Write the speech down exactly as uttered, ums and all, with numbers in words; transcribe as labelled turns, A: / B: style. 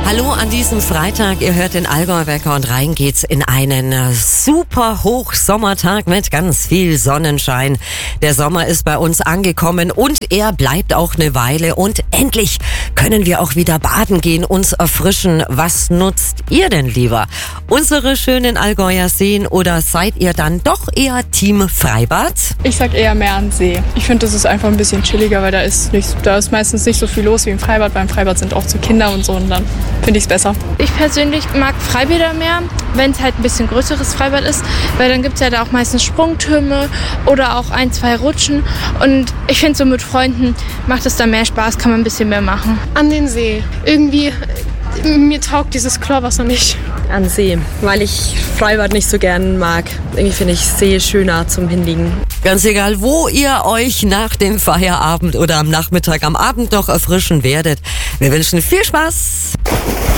A: Hallo an diesem Freitag, ihr hört den Allgäu-Wecker und rein geht's in einen super Hochsommertag mit ganz viel Sonnenschein. Der Sommer ist bei uns angekommen und er bleibt auch eine Weile und endlich können wir auch wieder baden gehen, uns erfrischen. Was nutzt ihr denn lieber? Unsere schönen Allgäuer Seen oder seid ihr dann doch eher Team Freibad?
B: Ich sag eher mehr an See. Ich finde, das ist einfach ein bisschen chilliger, weil da ist, nicht, da ist meistens nicht so viel los wie im Freibad. Beim Freibad sind auch zu Kinder und so und dann finde ich es besser.
C: Ich persönlich mag Freibäder mehr, wenn es halt ein bisschen größeres Freibad ist, weil dann gibt es ja da auch meistens Sprungtürme oder auch ein, zwei Rutschen und ich finde so mit Freunden macht es da mehr Spaß, kann man ein bisschen mehr machen.
D: An den See. Irgendwie, mir taugt dieses Chlorwasser nicht.
E: An See, weil ich Freibad nicht so gern mag. Irgendwie finde ich See schöner zum Hinliegen.
A: Ganz egal, wo ihr euch nach dem Feierabend oder am Nachmittag, am Abend noch erfrischen werdet. Wir wünschen viel Spaß.